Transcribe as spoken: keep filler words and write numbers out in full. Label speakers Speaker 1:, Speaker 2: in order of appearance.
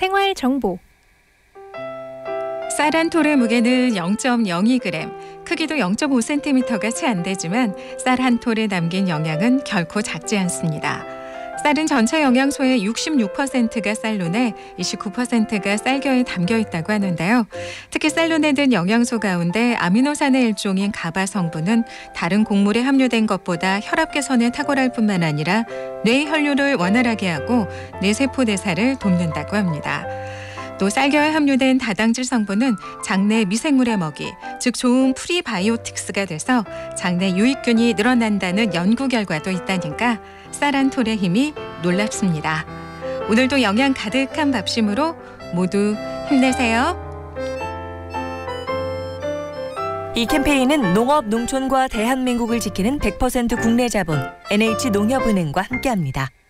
Speaker 1: 생활 정보.
Speaker 2: 쌀 한 톨의 무게는 영 점 영이 그램, 크기도 영 점 오 센티미터가 채 안 되지만 쌀 한 톨에 담긴 영양은 결코 작지 않습니다. 쌀은 전체 영양소의 육십육 퍼센트가 쌀론에 이십구 퍼센트가 쌀겨에 담겨 있다고 하는데요. 특히 쌀론에 든 영양소 가운데 아미노산의 일종인 가바 성분은 다른 곡물에 함유된 것보다 혈압 개선에 탁월할 뿐만 아니라 뇌 혈류를 원활하게 하고 뇌세포 대사를 돕는다고 합니다. 또 쌀겨에 함유된 다당질 성분은 장내 미생물의 먹이, 즉 좋은 프리바이오틱스가 돼서 장내 유익균이 늘어난다는 연구 결과도 있다니까 쌀 한 톨의 힘이 놀랍습니다. 오늘도 영양 가득한 밥심으로 모두 힘내세요.
Speaker 3: 이 캠페인은 농업, 농촌과 대한민국을 지키는 백 퍼센트 국내 자본 엔에이치농협은행과 함께합니다.